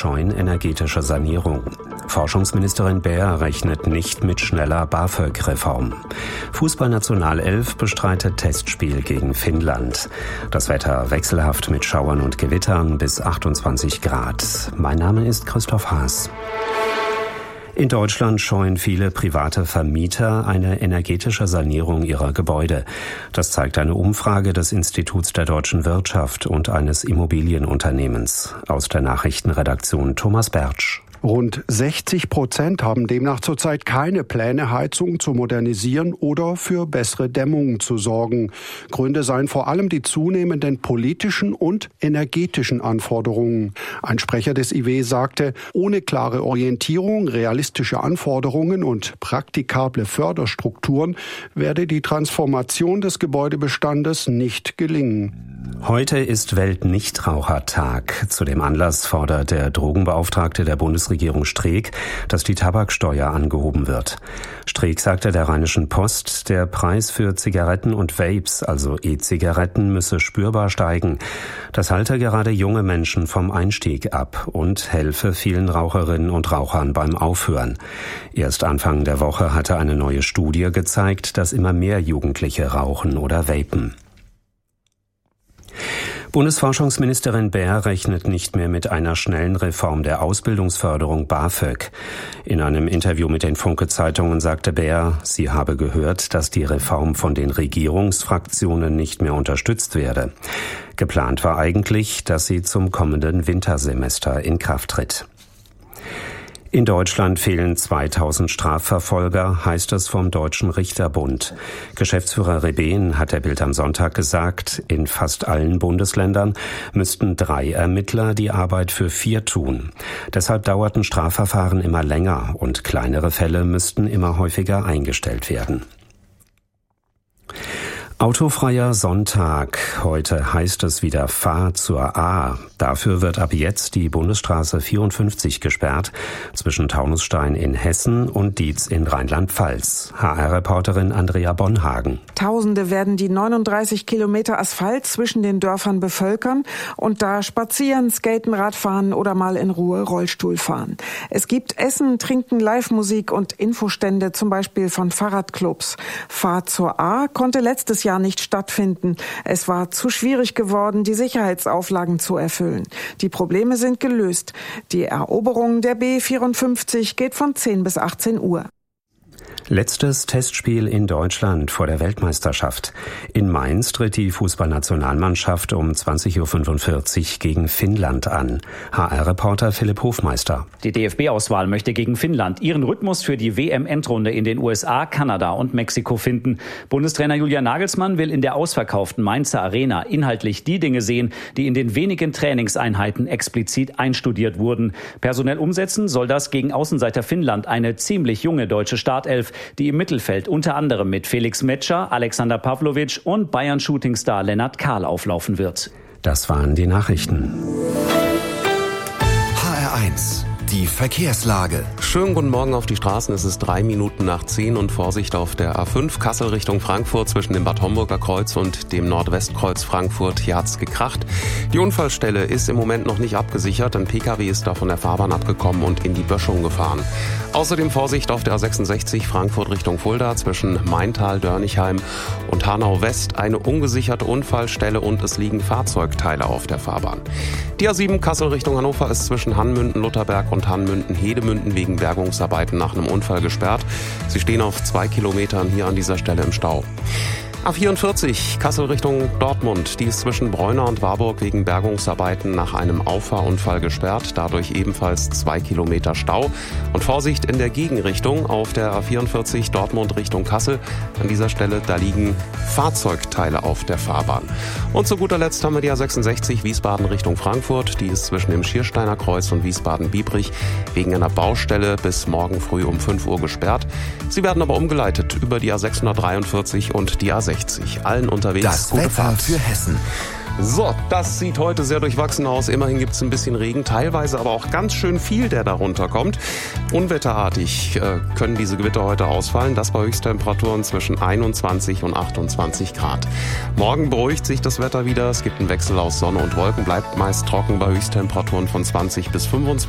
scheuen energetische Sanierung. Forschungsministerin Baer rechnet nicht mit schneller BAföG-Reform. Fußballnationalelf bestreitet Testspiel gegen Finnland. Das Wetter wechselhaft mit Schauern und Gewittern bis 28 Grad. Mein Name ist Christoph Haas. In Deutschland scheuen viele private Vermieter eine energetische Sanierung ihrer Gebäude. Das zeigt eine Umfrage des Instituts der deutschen Wirtschaft und eines Immobilienunternehmens. Aus der Nachrichtenredaktion Thomas Bertsch. Rund 60% haben demnach zurzeit keine Pläne, Heizungen zu modernisieren oder für bessere Dämmung zu sorgen. Gründe seien vor allem die zunehmenden politischen und energetischen Anforderungen. Ein Sprecher des IW sagte, ohne klare Orientierung, realistische Anforderungen und praktikable Förderstrukturen werde die Transformation des Gebäudebestandes nicht gelingen. Heute ist Weltnichtrauchertag. Zu dem Anlass fordert der Drogenbeauftragte der Bundesregierung Streeck, dass die Tabaksteuer angehoben wird. Streeck sagte der Rheinischen Post, der Preis für Zigaretten und Vapes, also E-Zigaretten, müsse spürbar steigen. Das halte gerade junge Menschen vom Einstieg ab und helfe vielen Raucherinnen und Rauchern beim Aufhören. Erst Anfang der Woche hatte eine neue Studie gezeigt, dass immer mehr Jugendliche rauchen oder vapen. Bundesforschungsministerin Baer rechnet nicht mehr mit einer schnellen Reform der Ausbildungsförderung BAföG. In einem Interview mit den Funke-Zeitungen sagte Baer, sie habe gehört, dass die Reform von den Regierungsfraktionen nicht mehr unterstützt werde. Geplant war eigentlich, dass sie zum kommenden Wintersemester in Kraft tritt. In Deutschland fehlen 2000 Strafverfolger, heißt es vom Deutschen Richterbund. Geschäftsführer Rebehn hat der Bild am Sonntag gesagt, in fast allen Bundesländern müssten 3 Ermittler die Arbeit für 4 tun. Deshalb dauerten Strafverfahren immer länger und kleinere Fälle müssten immer häufiger eingestellt werden. Autofreier Sonntag. Heute heißt es wieder Fahr zur A. Dafür wird ab jetzt die Bundesstraße 54 gesperrt zwischen Taunusstein in Hessen und Dietz in Rheinland-Pfalz. HR-Reporterin Andrea Bonhagen. Tausende werden die 39 Kilometer Asphalt zwischen den Dörfern bevölkern und da spazieren, skaten, Radfahren oder mal in Ruhe Rollstuhl fahren. Es gibt Essen, Trinken, Live-Musik und Infostände, zum Beispiel von Fahrradclubs. Fahr zur A konnte letztes Jahr nicht stattfinden. Es war zu schwierig geworden, die Sicherheitsauflagen zu erfüllen. Die Probleme sind gelöst. Die Eroberung der B54 geht von 10 bis 18 Uhr. Letztes Testspiel in Deutschland vor der Weltmeisterschaft. In Mainz tritt die Fußballnationalmannschaft um 20.45 Uhr gegen Finnland an. HR-Reporter Philipp Hofmeister. Die DFB-Auswahl möchte gegen Finnland ihren Rhythmus für die WM-Endrunde in den USA, Kanada und Mexiko finden. Bundestrainer Julian Nagelsmann will in der ausverkauften Mainzer Arena inhaltlich die Dinge sehen, die in den wenigen Trainingseinheiten explizit einstudiert wurden. Personell umsetzen soll das gegen Außenseiter Finnland eine ziemlich junge deutsche Startelf, die im Mittelfeld unter anderem mit Felix Metscher, Alexander Pavlovic und Bayern-Shootingstar Lennart Kahl auflaufen wird. Das waren die Nachrichten. HR1, die Verkehrslage. Schönen guten Morgen auf die Straßen. Es ist 3 Minuten nach 10 und Vorsicht auf der A5 Kassel Richtung Frankfurt zwischen dem Bad Homburger Kreuz und dem Nordwestkreuz Frankfurt. Hier hat's gekracht. Die Unfallstelle ist im Moment noch nicht abgesichert. Ein Pkw ist da von der Fahrbahn abgekommen und in die Böschung gefahren. Außerdem Vorsicht auf der A66 Frankfurt Richtung Fulda zwischen Maintal, Dörnichheim und Hanau West. Eine ungesicherte Unfallstelle und es liegen Fahrzeugteile auf der Fahrbahn. Die A7 Kassel Richtung Hannover ist zwischen Hannmünden-Lutherberg und Hannmünden-Hedemünden wegen Bergungsarbeiten nach einem Unfall gesperrt. Sie stehen auf 2 Kilometern hier an dieser Stelle im Stau. A44 Kassel Richtung Dortmund. Die ist zwischen Bräuna und Warburg wegen Bergungsarbeiten nach einem Auffahrunfall gesperrt. Dadurch ebenfalls 2 Kilometer Stau. Und Vorsicht in der Gegenrichtung auf der A44 Dortmund Richtung Kassel. An dieser Stelle, da liegen Fahrzeugteile auf der Fahrbahn. Und zu guter Letzt haben wir die A66 Wiesbaden Richtung Frankfurt. Die ist zwischen dem Schiersteiner Kreuz und Wiesbaden-Biebrich wegen einer Baustelle bis morgen früh um 5 Uhr gesperrt. Sie werden aber umgeleitet über die A643 und die A60. Allen unterwegs. Das Wetter für Hessen. So, das sieht heute sehr durchwachsen aus. Immerhin gibt es ein bisschen Regen, teilweise aber auch ganz schön viel, der darunter kommt. Unwetterartig können diese Gewitter heute ausfallen. Das bei Höchsttemperaturen zwischen 21 und 28 Grad. Morgen beruhigt sich das Wetter wieder. Es gibt einen Wechsel aus Sonne und Wolken, bleibt meist trocken bei Höchsttemperaturen von 20 bis 25